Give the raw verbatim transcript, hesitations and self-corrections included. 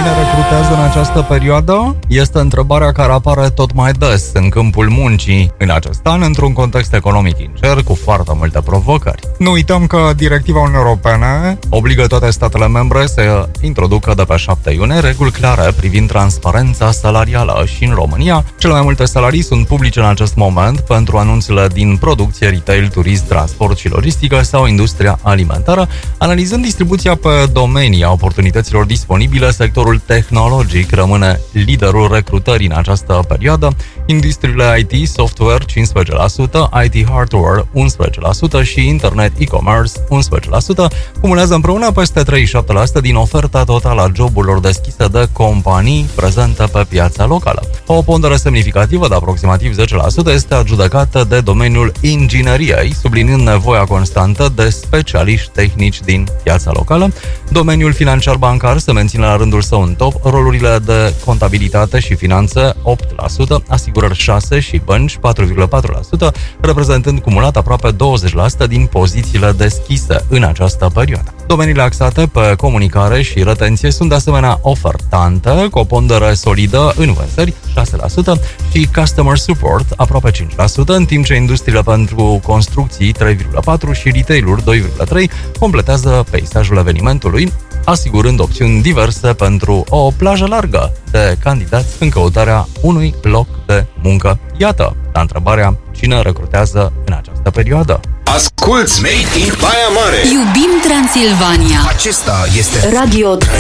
Cine recrutează în această perioadă? Este întrebarea care apare tot mai des în câmpul muncii în acest an, într-un context economic incer cu foarte multe provocări. Nu uităm că directiva Uniunii Europene obligă toate statele membre să introducă de pe șapte iunie reguli clare privind transparența salarială și în România cele mai multe salarii sunt publice în acest moment pentru anunțurile din producție, retail, turism, transport și logistică sau industria alimentară. Analizând distribuția pe domenii a oportunităților disponibile, sectorul tehnologic rămâne liderul recrutării în această perioadă. Industriile I T, software cincisprezece la sută, I T hardware unsprezece la sută și internet e-commerce unsprezece la sută cumulează împreună peste treizeci și șapte la sută din oferta totală a joburilor deschise de companii prezente pe piața locală. O pondere semnificativă de aproximativ zece la sută este adjudecată de domeniul ingineriei, subliniind nevoia constantă de specialiști tehnici din piața locală. Domeniul financiar bancar se menține la rândul său în top, rolurile de contabilitate și finanțe opt la sută, asigurări șase la sută și bănci patru virgulă patru la sută, reprezentând cumulat aproape douăzeci la sută din pozițiile deschise în această perioadă. Domeniile axate pe comunicare și retenție sunt de asemenea ofertante, cu o pondere solidă în vânzări șase la sută și customer support aproape cinci la sută, în timp ce industriile pentru construcții trei virgulă patru la sută și retail-uri doi virgulă trei la sută completează peisajul evenimentului, asigurând opțiuni diverse pentru o plajă largă de candidați în căutarea unui loc de muncă. Iată, la întrebarea cine recrutează în această perioadă. Asculți Made in Baia Mare! Iubim Transilvania! Acesta este Radio